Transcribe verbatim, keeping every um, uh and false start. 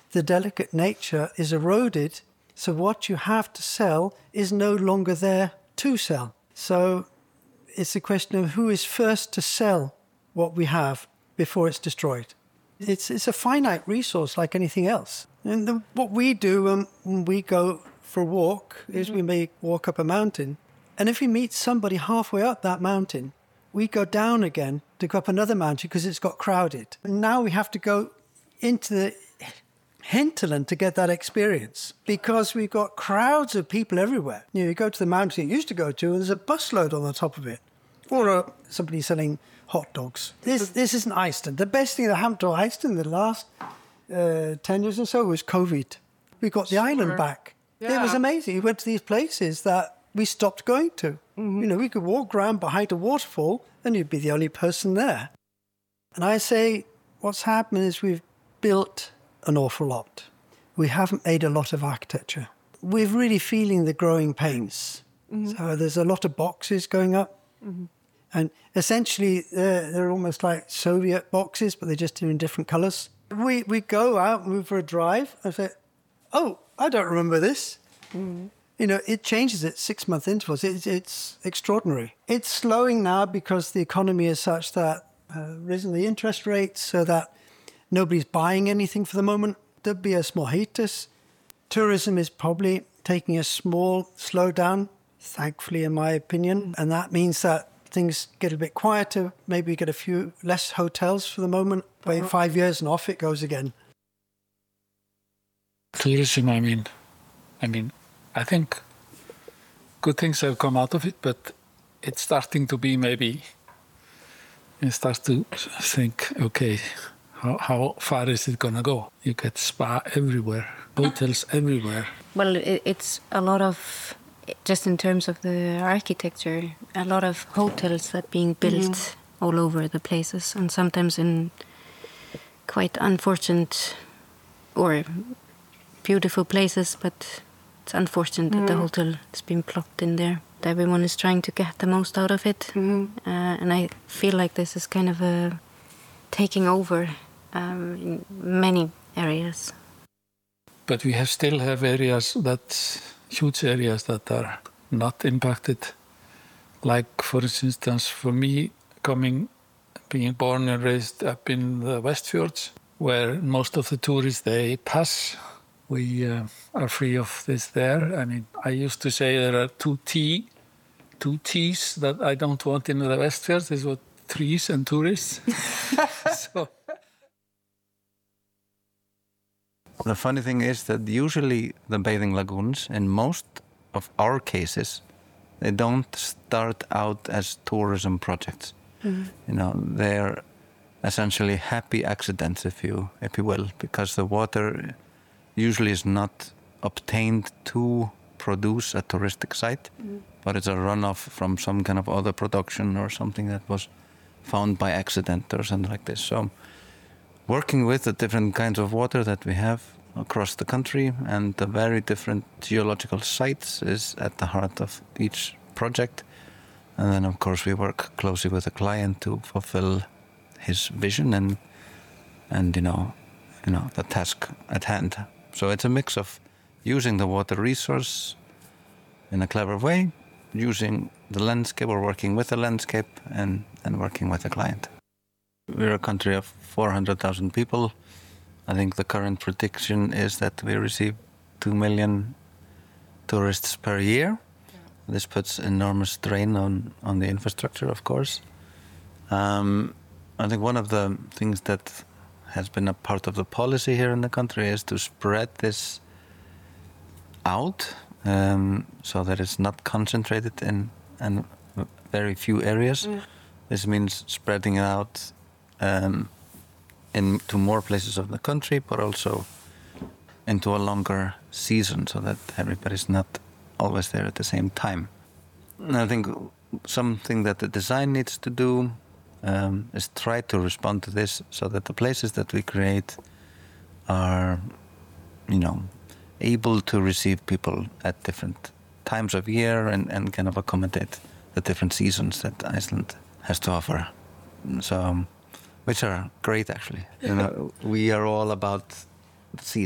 the delicate nature is eroded. So what you have to sell is no longer there to sell. So it's a question of who is first to sell what we have before it's destroyed. It's it's a finite resource like anything else. And the, what we do um, when we go for a walk is mm-hmm. we may walk up a mountain. And if we meet somebody halfway up that mountain, we go down again to go up another mountain because it's got crowded. And now we have to go into the hinterland to get that experience because we've got crowds of people everywhere. You know, you go to the mountain you used to go to and there's a busload on the top of it. Or uh, somebody selling hot dogs. This this isn't Iceland. The best thing that happened to Iceland in the last uh, ten years or so was COVID. We got the sure. island back. Yeah. It was amazing. We went to these places that we stopped going to. Mm-hmm. You know, we could walk around behind a waterfall and you'd be the only person there. And I say what's happened is we've built an awful lot. We haven't made a lot of architecture. We're really feeling the growing pains. Mm-hmm. So there's a lot of boxes going up. Mm-hmm. And essentially, they're, they're almost like Soviet boxes, but they're just in different colours. We we go out, move for a drive, and say, oh, I don't remember this. Mm-hmm. You know, it changes at six-month intervals. It, it's extraordinary. It's slowing now because the economy is such that uh, risen the interest rates so that nobody's buying anything for the moment. There'll be a small hiatus. Tourism is probably taking a small slowdown, thankfully, in my opinion. And that means that things get a bit quieter. Maybe we get a few less hotels for the moment. Wait five years and off it goes again. Tourism, I mean, I mean, I think good things have come out of it, but it's starting to be maybe, you start to think, okay, how, how far is it going to go? You get spa everywhere, hotels everywhere. Well, it, it's a lot of, just in terms of the architecture, a lot of hotels that are being built mm-hmm. all over the places, and sometimes in quite unfortunate or beautiful places, but it's unfortunate mm-hmm. that the hotel has been plopped in there. Everyone is trying to get the most out of it, mm-hmm. uh, and I feel like this is kind of a taking over um, in many areas. But we have still have areas that, huge areas that are not impacted. Like, for instance, for me, coming, being born and raised up in the Westfjords, where most of the tourists, they pass. We uh, are free of this there. I mean, I used to say there are two T, two T's that I don't want in the Westfjords. This was trees and tourists. So. The funny thing is that usually the bathing lagoons, in most of our cases, they don't start out as tourism projects. Mm-hmm. You know, they're essentially happy accidents, if you if you will, because the water usually is not obtained to produce a touristic site, mm. but it's a runoff from some kind of other production or something that was found by accident or something like this. So working with the different kinds of water that we have across the country and the very different geological sites is at the heart of each project. And then, of course, we work closely with the client to fulfill his vision and, and you know, you know, the task at hand. So it's a mix of using the water resource in a clever way, using the landscape or working with the landscape, and, and working with the client. We're a country of four hundred thousand people. I think the current prediction is that we receive two million tourists per year. Yeah. This puts enormous strain on, on the infrastructure, of course. Um, I think one of the things that has been a part of the policy here in the country is to spread this out um, so that it's not concentrated in, in very few areas. Mm. This means spreading it out um, into more places of the country, but also into a longer season so that everybody's not always there at the same time. And I think something that the design needs to do um, is try to respond to this so that the places that we create are, you know, able to receive people at different times of year and, and kind of accommodate the different seasons that Iceland has to offer. So, which are great, actually. You know, we are all about seasons.